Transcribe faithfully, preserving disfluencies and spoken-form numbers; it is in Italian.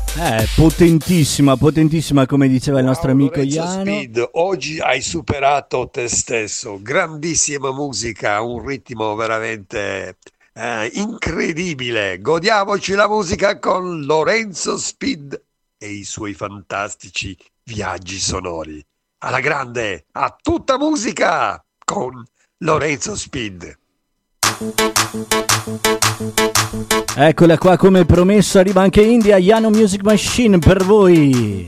Eh, potentissima, potentissima, come diceva il nostro Wow, amico Lorenzo Iano. Speed, oggi hai superato te stesso. Grandissima musica, un ritmo veramente eh, incredibile. Godiamoci la musica con Lorenzo Speed e i suoi fantastici viaggi sonori. Alla grande, a tutta musica con Lorenzo Speed. Eccola qua, come promesso, arriva anche India, Iano Music Machine per voi.